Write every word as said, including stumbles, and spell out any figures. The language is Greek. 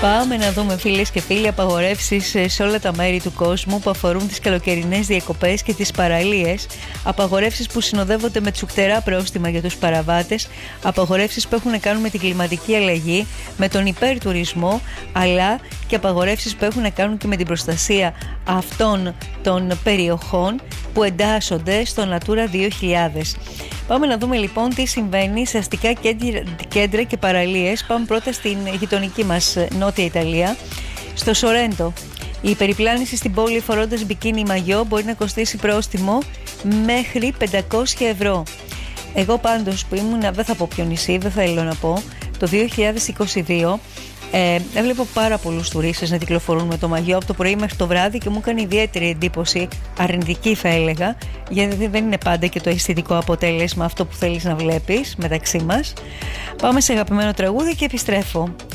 Πάμε να δούμε, φίλες και φίλοι, απαγορεύσεις σε όλα τα μέρη του κόσμου που αφορούν τις καλοκαιρινές διακοπές και τις παραλίες. Απαγορεύσεις που συνοδεύονται με τσουκτερά πρόστιμα για τους παραβάτες. Απαγορεύσεις που έχουν να κάνουν με την κλιματική αλλαγή, με τον υπερτουρισμό, αλλά και απαγορεύσεις που έχουν να κάνουν και με την προστασία αυτών των περιοχών που εντάσσονται στο Natura δύο χιλιάδες. Πάμε να δούμε λοιπόν τι συμβαίνει σε αστικά κέντρα και παραλίες. Πάμε πρώτα στην γειτονική μας Νότια Ιταλία, στο Σορέντο. Η περιπλάνηση στην πόλη φορώντας μπικίνι ή μαγιό μπορεί να κοστίσει πρόστιμο μέχρι πεντακόσια ευρώ. Εγώ πάντως που ήμουν, δεν θα πω ποιο νησί, δεν θέλω να πω, το δύο χιλιάδες είκοσι δύο ε, έβλεπα πάρα πολλούς τουρίστες να κυκλοφορούν με το μαγιό από το πρωί μέχρι το βράδυ και μου έκανε ιδιαίτερη εντύπωση, αρνητική θα έλεγα, γιατί δεν είναι πάντα και το αισθητικό αποτέλεσμα αυτό που θέλεις να βλέπεις μεταξύ μας. Πάμε σε αγαπημένο τραγούδι και επιστρέφω.